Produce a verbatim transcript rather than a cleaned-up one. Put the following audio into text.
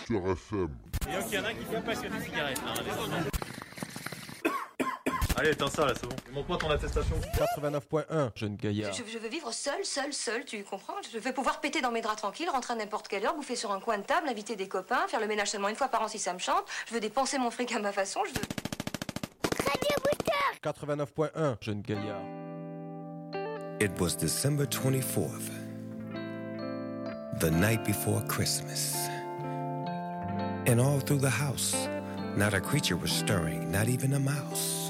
sur F M. Et donc il y en a qui sont passionnés de cigarettes, là, hein, allez, éteins ça là, c'est bon. Montre-moi ton attestation. quatre-vingt-neuf point un, jeune gaillard. Je, je veux vivre seul, seul, seul, tu comprends? Je veux pouvoir péter dans mes draps tranquilles, rentrer à n'importe quelle heure, bouffer sur un coin de table, inviter des copains, faire le ménage seulement une fois par an si ça me chante. Je veux dépenser mon fric à ma façon, je veux... quatre-vingt-neuf point un, jeune gaillard. It was December twenty-fourth, the night before Christmas. And all through the house, not a creature was stirring, not even a mouse.